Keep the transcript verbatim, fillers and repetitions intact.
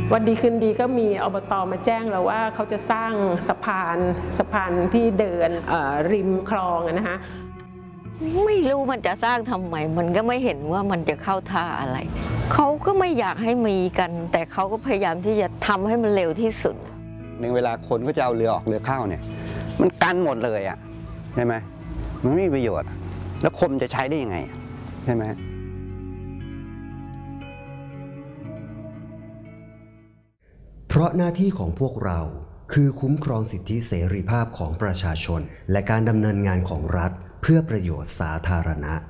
วันดีคืนดีก็มีอบต.มาแจ้งเราว่าเขาจะสร้างสะพานสะพานที่เดินริมคลองนะคะไม่รู้มันจะสร้างทำไมมันก็ไม่เห็นว่ามันจะเข้าท่าอะไรเขาก็ไม่อยากให้มีกันแต่เขาก็พยายามที่จะทำให้มันเร็วที่สุดในเวลาคนก็จะเอาเรือออกเรือเข้าเนี่ยมันกันหมดเลยอ่ะใช่ไหมมันไม่มีประโยชน์แล้วคนจะใช้ได้ยังไงใช่ไหมเพราะหน้าที่ของพวกเราคือคุ้มครองสิทธิเสรีภาพของประชาชนและการดำเนินงานของรัฐเพื่อประโยชน์สาธารณะ